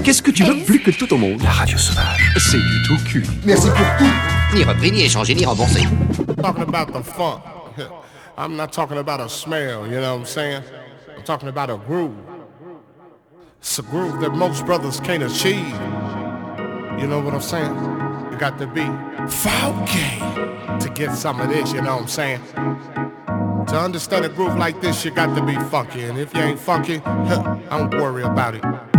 Qu'est-ce que tu veux plus que tout au monde? La radio sauvage. C'est du tout cul. Merci pour tout. Ni repris, ni échangé, ni remboursé. Talking about the funk. I'm not talking about a smell, you know what I'm saying? I'm talking about a groove. It's a groove that most brothers can't achieve. You know what I'm saying? You got to be funky to get some of this, you know what I'm saying? To understand a groove like this, you got to be funky. And if you ain't funky, don't worry about it.